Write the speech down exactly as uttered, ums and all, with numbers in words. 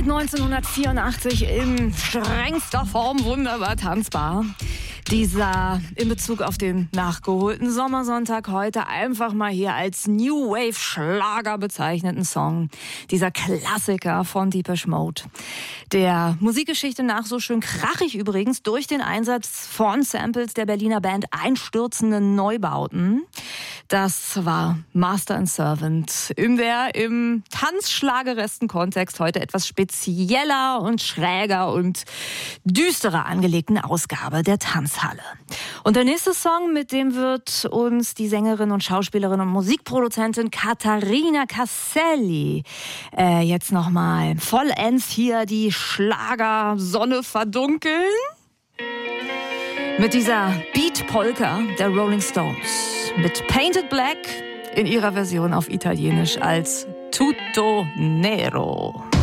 Seit neunzehnhundertvierundachtzig in strengster Form wunderbar tanzbar. Dieser in Bezug auf den nachgeholten Sommersonntag heute einfach mal hier als New Wave Schlager bezeichneten Song. Dieser Klassiker von Depeche Mode. Der Musikgeschichte nach so schön krachig übrigens durch den Einsatz von Samples der Berliner Band Einstürzende Neubauten. Das war Master and Servant in der im tanzschlageresten Kontext heute etwas spezieller und schräger und düsterer angelegten Ausgabe der Tanzhalle. Und der nächste Song, mit dem wird uns die Sängerin und Schauspielerin und Musikproduzentin Catarina Casselli äh, jetzt nochmal vollends hier die Schlagersonne verdunkeln. Mit dieser Beat-Polka der Rolling Stones. Mit Painted Black in ihrer Version auf Italienisch als Tutto Nero.